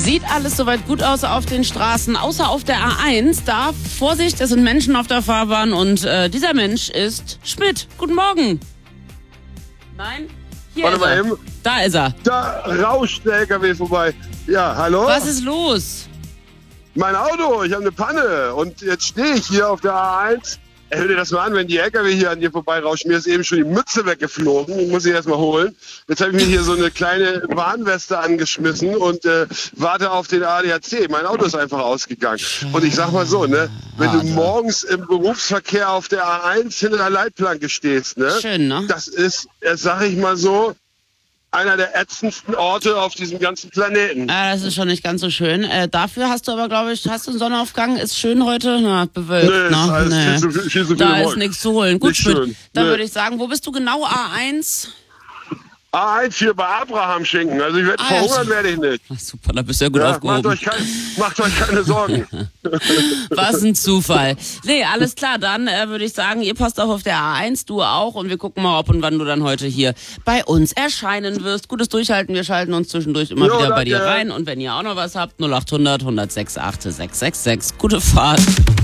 Sieht alles soweit gut aus auf den Straßen, außer auf der A1. Da, Vorsicht, es sind Menschen auf der Fahrbahn und dieser Mensch ist Schmidt. Guten Morgen. Nein? Hier Warte ist mal er. eben. Da ist er. Da rauscht der LKW vorbei. Ja, hallo? Was ist los? Mein Auto, ich habe eine Panne und jetzt stehe ich hier auf der A1. Hör dir das mal an, wenn die LKW hier an dir vorbeirauschen. Mir ist eben schon die Mütze weggeflogen. Ich muss sie erst mal holen. Jetzt habe ich mir hier so eine kleine Warnweste angeschmissen und warte auf den ADAC. Mein Auto ist einfach ausgegangen. Und ich sag mal so, ne, wenn du morgens im Berufsverkehr auf der A1 hinter der Leitplanke stehst, ne, Schön, ne? das ist, sag ich mal so, einer der ätzendsten Orte auf diesem ganzen Planeten. Das ist schon nicht ganz so schön. Dafür hast du aber, glaube ich, hast du einen Sonnenaufgang? Ist schön heute? Na, bewölkt, Nee, ne? ist alles viel zu viel Da ist Wolken. nichts zu holen. Gut, Nicht Schmidt. schön. Dann Nee. würde ich sagen, wo bist du genau? A1? A1 hier bei Abraham Schinken. Also ich werde verhungern, werde ich nicht. Ach, super, da bist du ja gut Ja, aufgehoben. macht euch keine Sorgen. Was ein Zufall. Nee, alles klar, dann würde ich sagen, ihr passt auch auf der A1, du auch, und wir gucken mal, ob und wann du dann heute hier bei uns erscheinen wirst. Gutes Durchhalten, wir schalten uns zwischendurch immer wieder bei dir rein, und wenn ihr auch noch was habt, 0800 106 8666. Gute Fahrt.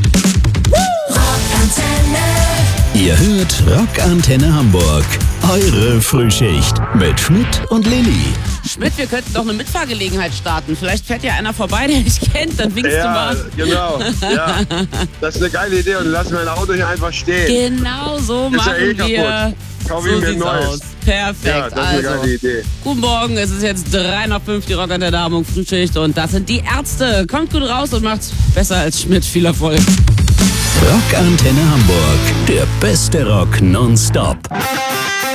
Ihr hört Rockantenne Hamburg. Eure Frühschicht mit Schmidt und Lilly. Schmidt, wir könnten doch eine Mitfahrgelegenheit starten. Vielleicht fährt ja einer vorbei, der dich kennt, dann winkst du Ja, mal. genau. Ja. Das ist eine geile Idee und lass mein Auto hier einfach stehen. Genau so Ist ja machen eh wir. kaputt. Kauf ich So mir ein sieht's neues. aus. Perfekt. Ja, das ist eine Also, geile Idee. guten Morgen, es ist jetzt 3 nach 5, die Rockantenne Hamburg Frühschicht, und das sind die Ärzte. Kommt gut raus und macht's besser als Schmidt. Viel Erfolg. Rockantenne Hamburg. Der beste Rock nonstop.